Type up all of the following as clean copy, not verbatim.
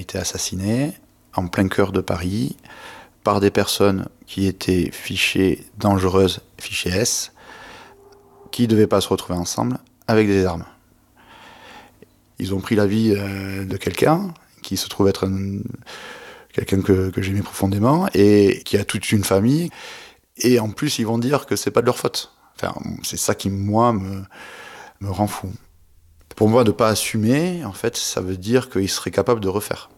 été assassiné en plein cœur de Paris par des personnes qui étaient fichées dangereuses, fichées S, qui ne devaient pas se retrouver ensemble avec des armes. Ils ont pris la vie de quelqu'un qui se trouve être quelqu'un que j'aimais profondément et qui a toute une famille. Et en plus, ils vont dire que c'est pas de leur faute. Enfin, c'est ça qui, moi, me rend fou. Pour moi, de ne pas assumer, en fait, ça veut dire qu'ils seraient capables de refaire.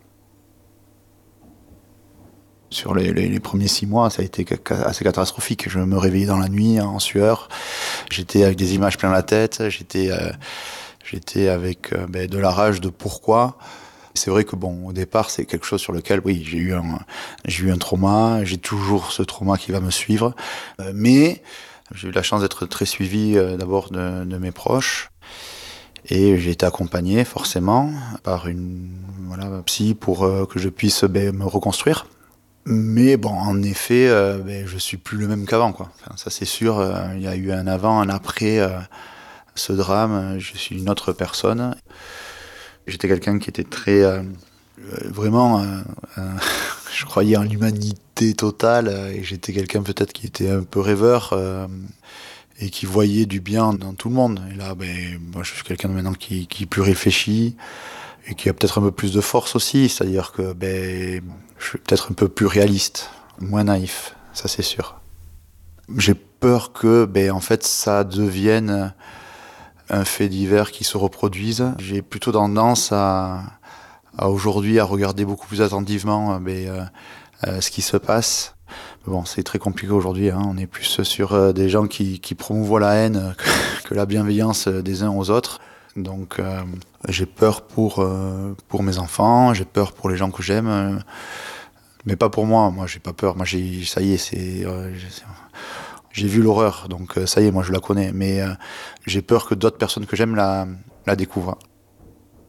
Sur les premiers 6 mois, ça a été assez catastrophique. Je me réveillais dans la nuit, en sueur. J'étais avec des images plein la tête. J'étais avec de la rage de pourquoi. C'est vrai que bon, au départ, c'est quelque chose sur lequel, oui, j'ai eu un trauma. J'ai toujours ce trauma qui va me suivre. Mais j'ai eu la chance d'être très suivi d'abord de mes proches. Et j'ai été accompagné forcément par une psy pour que je puisse me reconstruire. Mais bon, en effet, je suis plus le même qu'avant, quoi. Enfin, ça c'est sûr, il y a eu un avant, un après ce drame. Je suis une autre personne. J'étais quelqu'un qui était très vraiment, je croyais en l'humanité totale, et j'étais quelqu'un peut-être qui était un peu rêveur et qui voyait du bien dans tout le monde. Et là, moi, je suis quelqu'un de maintenant qui est plus réfléchi et qui a peut-être un peu plus de force aussi, c'est-à-dire que je suis peut-être un peu plus réaliste, moins naïf, ça c'est sûr. J'ai peur que en fait ça devienne un fait divers qui se reproduise. J'ai plutôt tendance à aujourd'hui à regarder beaucoup plus attentivement ce qui se passe. Mais bon, c'est très compliqué aujourd'hui, hein. On est plus sur des gens qui promouvoient la haine que la bienveillance des uns aux autres. Donc j'ai peur pour mes enfants, j'ai peur pour les gens que j'aime, mais pas pour moi. Moi, j'ai pas peur. Moi, ça y est, j'ai vu l'horreur, donc ça y est, moi je la connais. Mais j'ai peur que d'autres personnes que j'aime la découvrent.